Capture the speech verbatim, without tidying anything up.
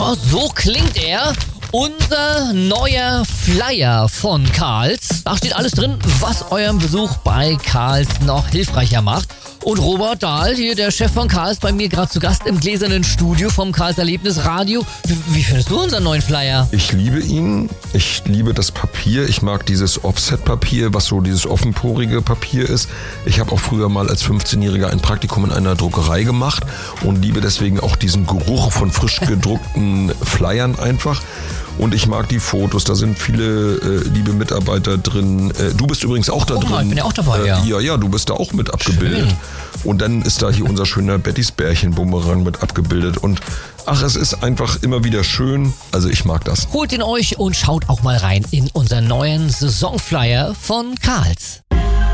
Oh, so klingt er. Unser neuer Flyer von Karls. Da steht alles drin, was euren Besuch bei Karls noch hilfreicher macht. Und Robert Dahl, hier der Chef von Karls, bei mir gerade zu Gast im gläsernen Studio vom Karls Erlebnisradio. Wie, wie findest du unseren neuen Flyer? Ich liebe ihn. Ich liebe das Papier. Ich mag dieses Offset-Papier, was so dieses offenporige Papier ist. Ich habe auch früher mal als fünfzehnjähriger ein Praktikum in einer Druckerei gemacht und liebe deswegen auch diesen Geruch von frisch gedruckten Flyern einfach. Und ich mag die Fotos, da sind viele äh, liebe Mitarbeiter drin. Äh, du bist übrigens auch da Guck drin. mal, ich bin ja auch dabei, äh, ja. Ja, ja, du bist da auch mit abgebildet. Schön. Und dann ist da hier unser schöner Bettys Bärchen-Bumerang mit abgebildet. Und ach, es ist einfach immer wieder schön. Also ich mag das. Holt ihn euch und schaut auch mal rein in unseren neuen Saisonflyer von Karls.